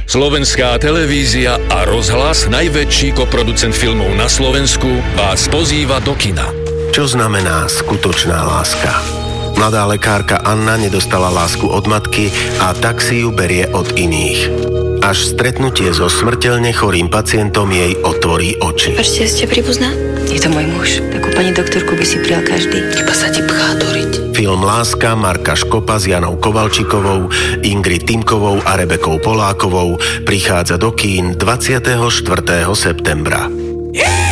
Slovenská televízia a rozhlas, najväčší koproducent filmov na Slovensku, vás pozýva do kina. Čo znamená skutočná láska? Mladá lekárka Anna nedostala lásku od matky a tak si ju berie od iných. Až stretnutie so smrteľne chorým pacientom jej otvorí oči. Ešte ste príbuzná? Je to môj muž. Takú pani doktorku by si prijal každý. Iba sa ti pchá doriť. Film Láska Marka Škopa s Janou Kovalčikovou, Ingrid Timkovou a Rebekou Polákovou prichádza do kín 24. septembra.